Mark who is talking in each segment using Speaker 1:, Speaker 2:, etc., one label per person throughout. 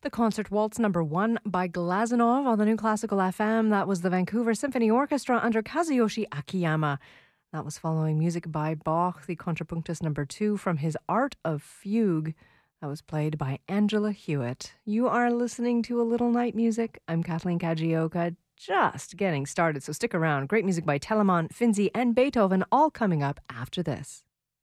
Speaker 1: The Concert Waltz #1 by Glazunov on the New Classical FM. That was the Vancouver Symphony Orchestra under Kazuyoshi Akiyama. That was following music by Bach, the Contrapunctus #2 from his Art of Fugue. That was played by Angela Hewitt. You are listening to A Little Night Music. I'm Kathleen Kajioka, just getting started, so stick around. Great music by Telemann, Finzi and Beethoven, all coming up after this.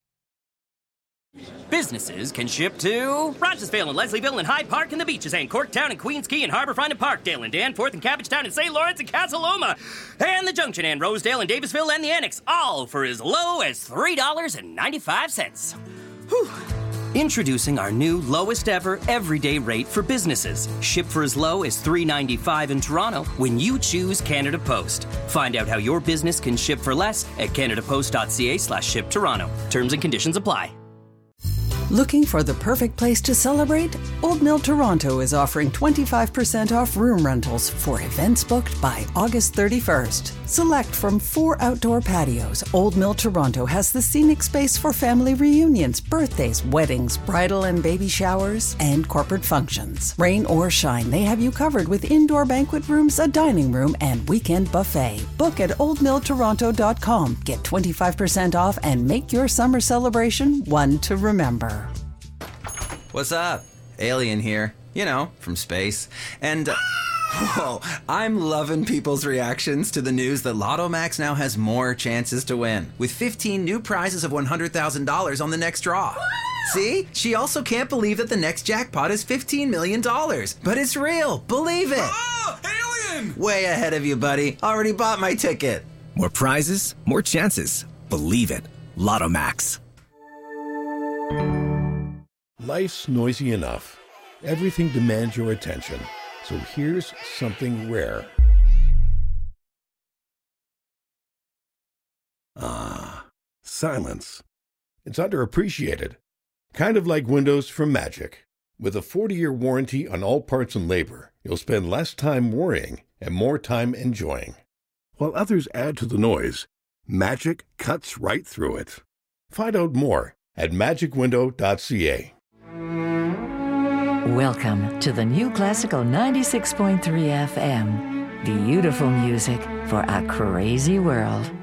Speaker 2: Businesses can ship to Rochesville and Leslieville and Hyde Park and the Beaches and Corktown and Queens Quay and Harbourfront and Parkdale and Danforth and Cabbagetown and St. Lawrence and Casa Loma and the Junction and Rosedale and Davisville and the Annex, all for as low as $3.95. Whew. Introducing our new lowest ever everyday rate for businesses. Ship for as low as $3.95 in Toronto when you choose Canada Post. Find out how your business can ship for less at canadapost.ca/ship Toronto. Terms and conditions apply.
Speaker 3: Looking for the perfect place to celebrate? Old Mill Toronto is offering 25% off room rentals for events booked by August 31st. Select from 4 outdoor patios, Old Mill Toronto has the scenic space for family reunions, birthdays, weddings, bridal and baby showers, and corporate functions. Rain or shine, they have you covered with indoor banquet rooms, a dining room, and weekend buffet. Book at oldmilltoronto.com. Get 25% off and make your summer celebration one to remember.
Speaker 4: What's up? Alien here. You know, from space. And, whoa, I'm loving people's reactions to the news that Lotto Max now has more chances to win, with 15 new prizes of $100,000 on the next draw. See? She also can't believe that the next jackpot is $15 million. But it's real. Believe it.
Speaker 5: Oh, alien!
Speaker 4: Way ahead of you, buddy. Already bought my ticket.
Speaker 5: More prizes, more chances. Believe it. Lotto Max.
Speaker 6: Life's noisy enough. Everything demands your attention. So here's something rare. Silence. It's underappreciated. Kind of like windows from Magic. With a 40-year warranty on all parts and labor, you'll spend less time worrying and more time enjoying. While others add to the noise, Magic cuts right through it. Find out more at magicwindow.ca.
Speaker 7: Welcome to the New Classical 96.3 FM. Beautiful music for a crazy world.